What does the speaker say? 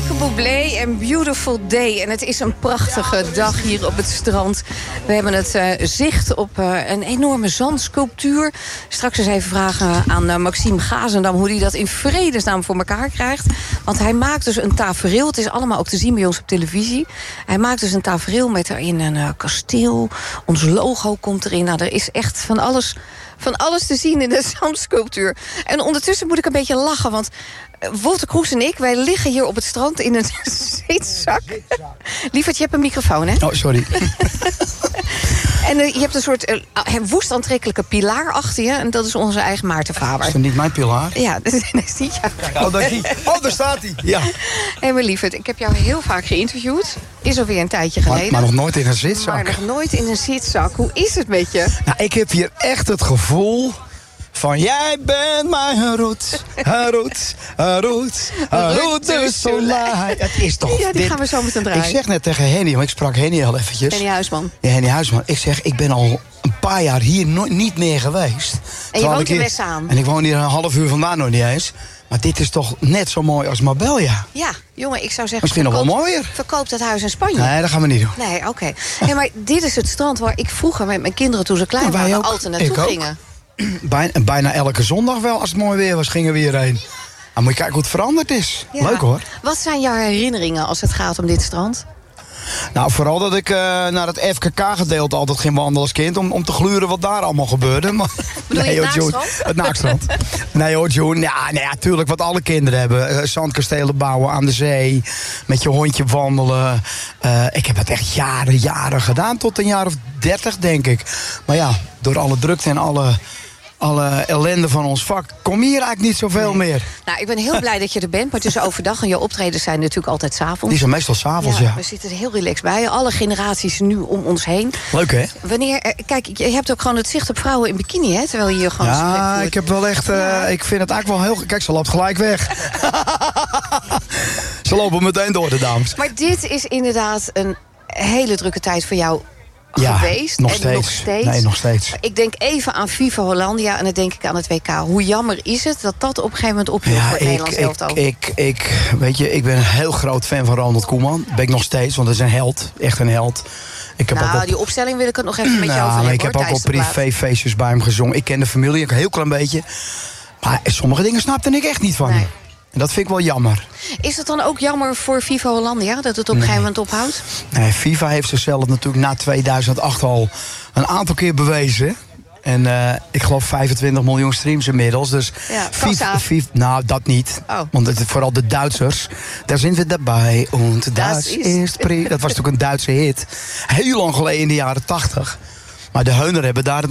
Michael Bublé en Beautiful Day. En het is een prachtige dag hier op het strand. We hebben het zicht op een enorme zandsculptuur. Straks eens even vragen aan Maxime Gazendam hoe hij dat in vredesnaam voor elkaar krijgt. Want hij maakt dus een tafereel. Het is allemaal ook te zien bij ons op televisie. Hij maakt dus een tafereel met erin een kasteel. Ons logo komt erin. Nou, er is echt van alles te zien in de zandsculptuur. En ondertussen moet ik een beetje lachen, want Wolter Kroes en ik, wij liggen hier op het strand in een zitzak. Lieverd, je hebt een microfoon, hè? Oh, sorry. En je hebt een soort woest aantrekkelijke pilaar achter je. En dat is onze eigen Maarten Faber. Is dat niet mijn pilaar? Ja, dat is niet jou. Daar staat hij. Ja. Hé, maar lieverd, ik heb jou heel vaak geïnterviewd. Is alweer een tijdje geleden. Maar nog nooit in een zitzak. Maar nog nooit in een zitzak. Hoe is het met je? Nou, ik heb hier echt het gevoel van jij bent mijn roet, roet de soleil. Het is toch... Ja, die gaan we zo meteen draaien. Ik zeg net tegen Henny, want ik sprak Henny al eventjes. Henny Huisman. Ja, Henny Huisman. Ik zeg, ik ben al een paar jaar hier niet meer geweest. En je woont in Westzaan. En ik woon hier een half uur vandaan nog niet eens. Maar dit is toch net zo mooi als Marbella. Ja, jongen, ik zou zeggen... Misschien nog wel mooier. Verkoopt het huis in Spanje. Nee, dat gaan we niet doen. Nee, oké. Nee, maar dit is het strand waar ik vroeger met mijn kinderen toen ze klein waren altijd naartoe gingen. Bijna elke zondag wel, als het mooi weer was, gingen we hierheen. Maar moet je kijken hoe het veranderd is. Ja. Leuk hoor. Wat zijn jouw herinneringen als het gaat om dit strand? Nou, vooral dat ik naar het FKK-gedeelte altijd ging wandelen als kind... om te gluren wat daar allemaal gebeurde. Maar, bedoel je het naakstrand? Het naakstrand. Nee hoor, June. Ja, tuurlijk wat alle kinderen hebben. Zandkastelen bouwen aan de zee. Met je hondje wandelen. Ik heb het echt jaren gedaan. Tot een jaar of 30, denk ik. Maar ja, door alle drukte en alle ellende van ons vak kom hier eigenlijk niet zoveel meer. Nou, ik ben heel blij dat je er bent. Maar tussen overdag en je optredens zijn natuurlijk altijd 's avonds. Die zijn meestal 's avonds, ja. We zitten er heel relaxed bij. Alle generaties nu om ons heen. Leuk, hè? Kijk, je hebt ook gewoon het zicht op vrouwen in bikini, hè? Terwijl je hier gewoon... Ja, ik heb wel echt... Ik vind het eigenlijk wel heel... Kijk, ze loopt gelijk weg. Ze lopen meteen door, de dames. Maar dit is inderdaad een hele drukke tijd voor jou geweest. Nog en steeds. Nog steeds. Nee, nog steeds. Ik denk even aan FIFA Hollandia en dan denk ik aan het WK. Hoe jammer is het dat dat op een gegeven moment ophield voor het Nederlands elftal? Weet je, ik ben een heel groot fan van Ronald Koeman. Ben ik nog steeds, want dat is een held. Echt een held. Die opstelling wil ik het nog even met jou over hebben. Ik heb ook op privéfeestjes bij hem gezongen. Ik ken de familie, een heel klein beetje. Maar sommige dingen snapte ik echt niet van hem. En dat vind ik wel jammer. Is het dan ook jammer voor FIFA Hollandia dat het op een gegeven moment ophoudt? Nee, FIFA heeft zichzelf natuurlijk na 2008 al een aantal keer bewezen. En ik geloof 25 miljoen streams inmiddels. Dus ja, FIFA, nou, dat niet. Oh. Want vooral de Duitsers, daar zijn we daarbij. Und das ist dat was natuurlijk een Duitse hit. Heel lang geleden in de jaren 80. Maar de Heuner hebben daar